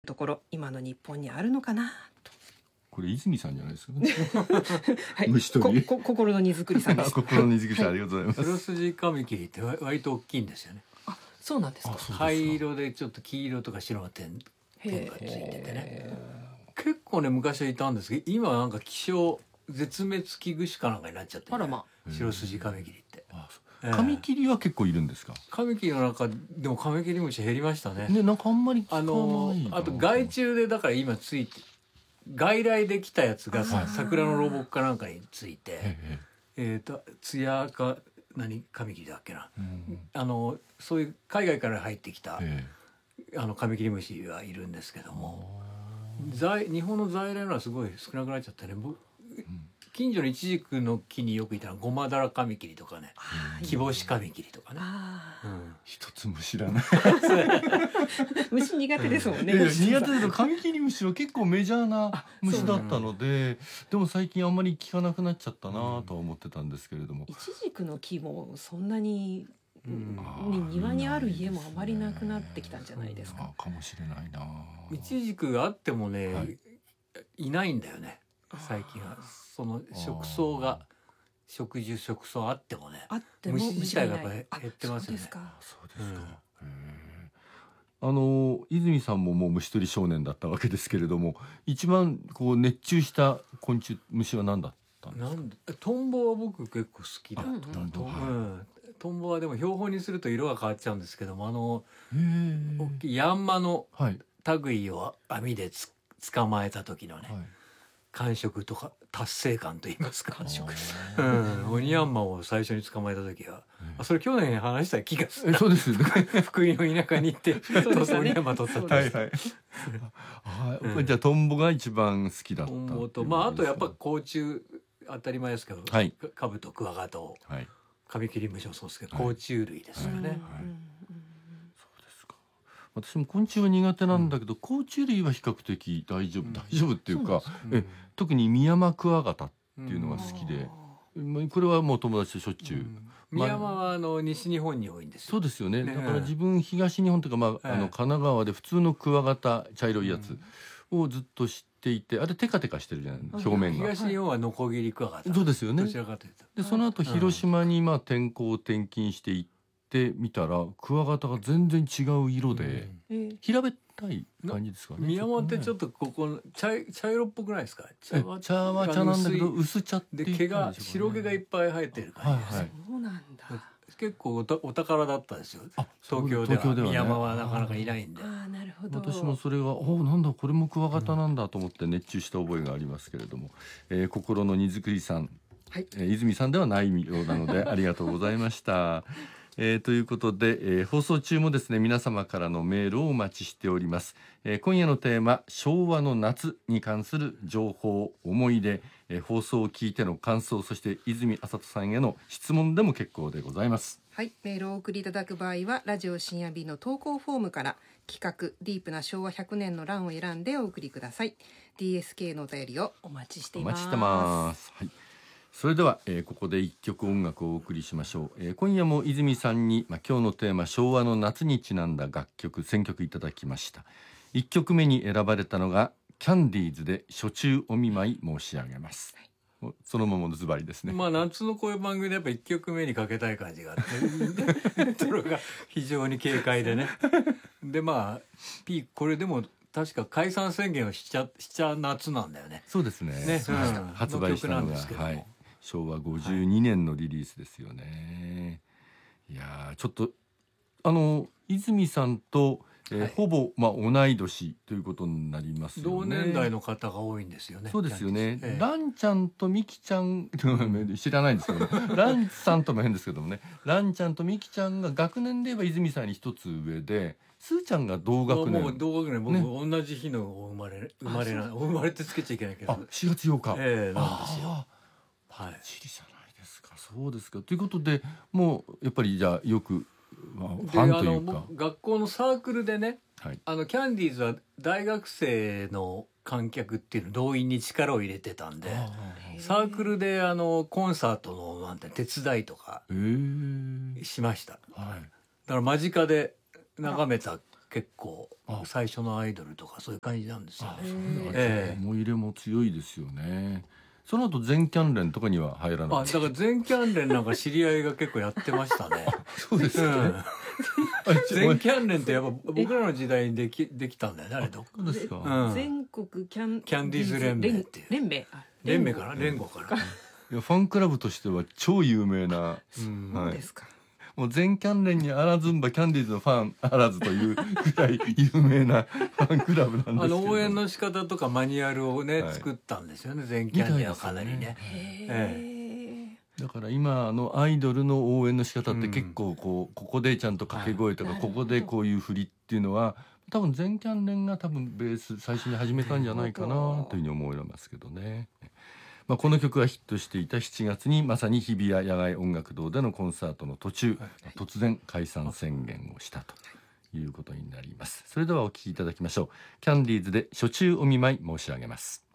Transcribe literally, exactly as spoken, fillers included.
ところ今の日本にあるのかなと。 これ泉さんじゃないですかはい、 虫取りここ心の荷造りさんです。 心の荷造りさん、ありがとうございます。 ツルスジカミキリって割と大きいんですよね。 あ、そうなんですか。 灰色でちょっと黄色とか白が点点がついててね。結構ね昔はいたんですけど、今はなんか希少絶滅危惧種かなんかになっちゃってる、ね。 あらまあ、白筋カミキリって。 カミキリは結構いるんですか。 カミキリの中でもカミキリムシ減りましたね。 ね、なんかあんまり聞かない。 あのあと害虫でだから今ついて外来で来たやつがさ桜の老木かなんかについて、えっとツヤか何カミキリだっけな、うん、あのそういう海外から入ってきたあのカミキリムシはいるんですけども、在日本の在来のはすごい少なくなっちゃったね。僕、うん、近所のイチジクの木によくいたのはゴマダラカミキリとかね、キボシカミキリとかね。うん、 一つも知らない虫苦手ですもんね。 いやいや苦手だけどカミキリムシは結構メジャーな虫だったので、でも最近あんまり聞かなくなっちゃったなとは思ってたんですけれども、 イチジクの木もそんなに、うん、庭にある家もあまりなくなってきたんじゃないですか。 あ、かもしれないな。 イチジクがあってもね、はい、いないんだよね最近は。その食草が食樹食草あってもね、 あっても虫自体がやっぱり減ってますよね。 そうですか。 そうですか。うん、あの泉さんももう虫取り少年だったわけですけれども、一番こう熱中した昆虫虫は何だったんですか。なんでトンボは僕結構好きだった。 トンボ、 うん、トンボはでも標本にすると色が変わっちゃうんですけども、あの大きいヤンマの類を網でつ捕まえた時のね、はい、感触とか達成感と言いますか、感触、うん、オニヤンマを最初に捕まえた時は、あ、それ去年話した気がする。 そうですよね福井の田舎に行ってオニヤンマ取ったって。はいはい。 あ、じゃあトンボが一番好きだった。 トンボと、まああとやっぱ甲虫当たり前ですけど、はい、カブトクワガタを、はい、カミキリムシもそうですけど、はい、甲虫類ですよね。はいはい、 私も昆虫は苦手なんだけど、うん、甲虫類は比較的大丈夫、うん、大丈夫っていうか、うん、え特にミヤマクワガタっていうのが好きで、うん、これはもう友達としょっちゅう、うん、 ミヤマはあの西日本に多いんですよ。 そうですよね、だから自分東日本というか、まあ、あの神奈川で普通のクワガタ茶色いやつをずっと知っていて、あれテカテカしてるじゃない、表面が。 東日本はノコギリクワガタ。 そうですよね。 どちらかというと。 でその後広島にまあ転校転勤していってで見たらクワガタが全然違う色で、うん、平べったい感じですかね。 ミヤマってちょっとここ茶茶色っぽくないですか。 茶は茶は茶なんだけど薄茶ってで毛が白毛がいっぱい生えてる感じです、はいはい、 そうなんだ。 結構お, たお宝だったですよ。東京ではミヤマはなかなかいないんで。 あ、なるほど。 私もそれがおなんだこれもクワガタなんだと思って熱中した覚えがありますけれども、えー、心の荷造りさん、はい、えー、泉さんではないようなのでありがとうございましたえー、ということで、えー、放送中もですね皆様からのメールをお待ちしております、えー、今夜のテーマ昭和の夏に関する情報思い出、えー、放送を聞いての感想、そして泉麻人さんへの質問でも結構でございます。 はい、メールをお送りいただく場合はラジオ深夜便の投稿フォームから企画ディープな昭和ひゃくねんの欄を選んでお送りください。 ディーエスケー のお便りをお待ちしています。 お待ちしてます、はい。それでは、えー、ここで一曲音楽をお送りしましょう、えー、今夜も泉さんに、まあ、今日のテーマ昭和の夏にちなんだ楽曲選曲いただきました。いっきょくめに選ばれたのがキャンディーズで初中お見舞い申し上げます、はい、そのままのズバリですね。 まあ夏のこういう番組でやっぱいっきょくめにかけたい感じがあってそれが非常に軽快でねでまあピーこれでも確か解散宣言をしちゃしちゃ夏なんだよね。 そうですね。ね、うん、発売したのが、はい、しょうわごじゅうにねんのリリースですよね、はい、いやちょっとあの泉さんと、えーはい、ほぼ、まあ、同い年ということになりますよね。 同年代の方が多いんですよね。 そうですよね、えー、ランちゃんとミキちゃん知らないんですけど、ね、ランさんとも変ですけどもねランちゃんとミキちゃんが学年で言えば泉さんに一つ上で、スーちゃんが同学年。 もう同学年、僕、ね、同じ日の生まれ生まれな生まれってつけちゃいけないけど、 あしがつようか、 えー、なんですよ。 はい、チリじゃないですか。そうですか。ということでもうやっぱりじゃあよく、まあ、ファンというか学校のサークルでね、 はい、 あのキャンディーズは大学生の観客っていうの動員に力を入れてたんで、サークルであのコンサートのなんて手伝いとかしました、はい、だから間近で眺めた結構最初のアイドルとかそういう感じなんですよね。 ええ、思い入れも強いですよね。その後全キャン連とかには入らない。 あ、だから全キャン連なんか知り合いが結構やってましたね。 そうですね、うん、 全キャン連ってやっぱ僕らの時代にできできたんだよね、あれどうですか、 うん、全国キャンキャンディーズ連盟っていう連盟連盟かな、連合かな。 いやファンクラブとしては超有名な、 うん、はい、そうですか。 もう全キャン連にあらずんばキャンディーズのファンあらずというぐらい有名なファンクラブなんですけど、あの応援の仕方とかマニュアルをね、はい、作ったんですよね、全キャン連はかなりね。 ええ、だから今あのアイドルの応援の仕方って結構こう、ここでちゃんと掛け声とか、はい、ここでこういう振りっていうのは多分全キャン連が多分ベース最初に始めたんじゃないかなというふうに思いますけどね。まあ、この曲がヒットしていたしちがつにまさに日比谷野外音楽堂でのコンサートの途中、はい、突然解散宣言をしたということになります。それではお聴きいただきましょう。キャンディーズで初中お見舞い申し上げます。